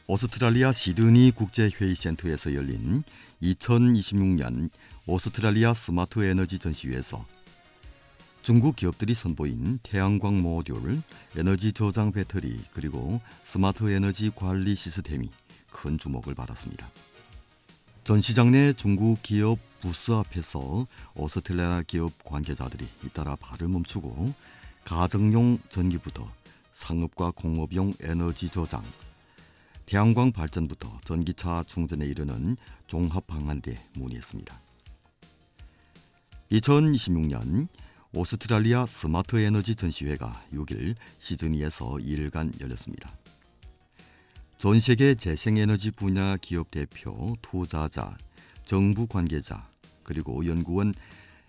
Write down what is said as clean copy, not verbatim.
오스트랄리아 시드니 국제회의센터에서 열린 2026년 오스트랄리아 스마트 에너지 전시회에서 중국 기업들이 선보인 태양광 모듈, 에너지 저장 배터리 그리고 스마트 에너지 관리 시스템이 큰 주목을 받았습니다. 전시장 내 중국 기업 부스 앞에서 오스트랄리아 기업 관계자들이 잇따라 발을 멈추고 가정용 전기부터 상업과 공업용 에너지 저장, 태양광 발전부터 전기차 충전에 이르는 종합 방안에 대해 문의했습니다. 2026년 오스트랄리아 스마트 에너지 전시회가 6일 시드니에서 2일간 열렸습니다. 전 세계 재생에너지 분야 기업 대표, 투자자, 정부 관계자, 그리고 연구원